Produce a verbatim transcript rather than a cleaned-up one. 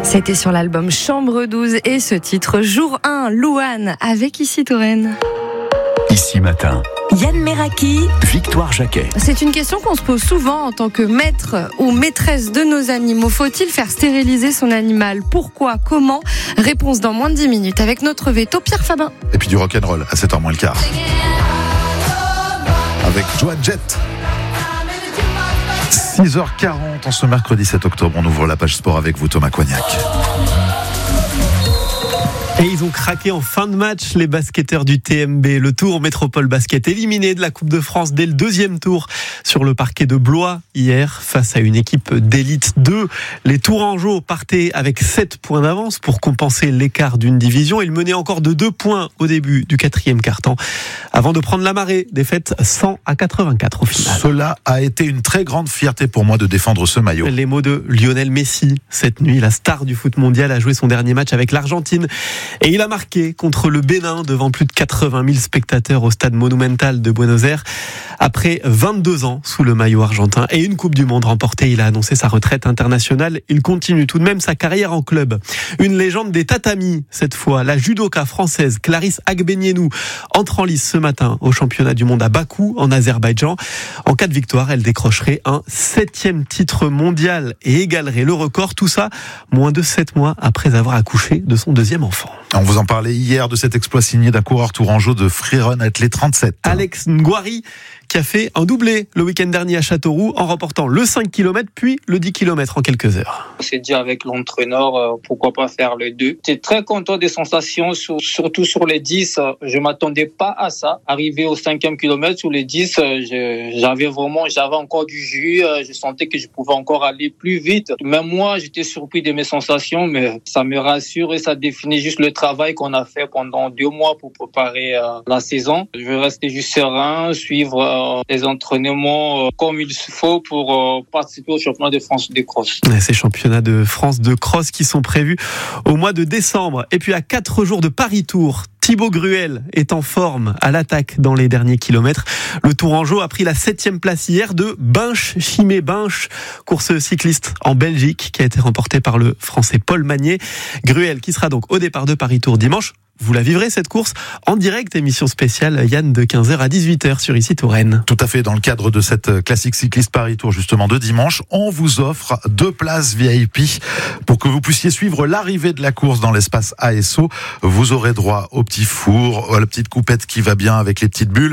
C'était sur l'album Chambre douze et ce titre Jour un, Louane avec Ici Touraine. Ici Matin. Yann Meraki, Victoire Jacquet. C'est une question qu'on se pose souvent en tant que maître ou maîtresse de nos animaux. Faut-il faire stériliser son animal ? Pourquoi ? Comment ? Réponse dans moins de dix minutes avec notre veto Pierre Fabin. Et puis du rock'n'roll à sept heures moins le quart. Avec Joan Jett. six heures quarante en ce mercredi sept octobre. On ouvre la page sport avec vous, Thomas Coignac. Et ils ont craqué en fin de match, les basketteurs du T M B. Le Tour Métropole Basket éliminé de la Coupe de France dès le deuxième tour sur le parquet de Blois hier face à une équipe d'élite deux. Les Tourangeaux partaient avec sept points d'avance pour compenser l'écart d'une division. Ils menaient encore de deux points au début du quatrième quart-temps avant de prendre la marée. Défaite cent à quatre-vingt-quatre au final. Cela a été une très grande fierté pour moi de défendre ce maillot. Les mots de Lionel Messi. Cette nuit, la star du foot mondial a joué son dernier match avec l'Argentine. Et il a marqué contre le Bénin devant plus de quatre-vingt mille spectateurs au stade Monumental de Buenos Aires. Après vingt-deux ans sous le maillot argentin et une Coupe du Monde remportée, il a annoncé sa retraite internationale. Il continue tout de même sa carrière en club. Une légende des tatamis, cette fois. La judoka française Clarisse Agbenienou entre en lice ce matin au championnat du monde à Bakou, en Azerbaïdjan. En cas de victoire, elle décrocherait un septième titre mondial et égalerait le record. Tout ça, moins de sept mois après avoir accouché de son deuxième enfant. On vous en parlait hier de cet exploit signé d'un coureur tourangeau de freerun athlé trente-sept. Alex Nguari, qui a fait un doublé le week-end dernier à Châteauroux en remportant le cinq kilomètres puis le dix kilomètres en quelques heures. On s'est dit avec l'entraîneur, euh, pourquoi pas faire les deux. J'étais très content des sensations, sur, surtout sur les dix. Je m'attendais pas à ça. Arrivé au cinquième kilomètre, sur les dix, euh, je, j'avais vraiment, j'avais encore du jus. Euh, je sentais que je pouvais encore aller plus vite. Même moi, j'étais surpris de mes sensations, mais ça me rassure et ça définit juste le travail qu'on a fait pendant deux mois pour préparer euh, la saison. Je vais rester juste serein, suivre euh, les entraînements euh, comme il faut pour euh, participer au championnat de France de cross. Ces championnats de France de cross qui sont prévus au mois de décembre. Et puis à quatre jours de Paris-Tours, Thibaut Gruel est en forme à l'attaque dans les derniers kilomètres. Le Tourangeau a pris la septième place hier de Binche, Chimay Binche, course cycliste en Belgique qui a été remportée par le Français Paul Magnier. Gruel qui sera donc au départ de Paris-Tours dimanche. Vous la vivrez cette course en direct, émission spéciale Yann de quinze heures à dix-huit heures sur Ici Touraine. Tout à fait, dans le cadre de cette classique cycliste Paris-Tours justement de dimanche, on vous offre deux places V I P pour que vous puissiez suivre l'arrivée de la course dans l'espace A S O. Vous aurez droit au petit four, à la petite coupette qui va bien avec les petites bulles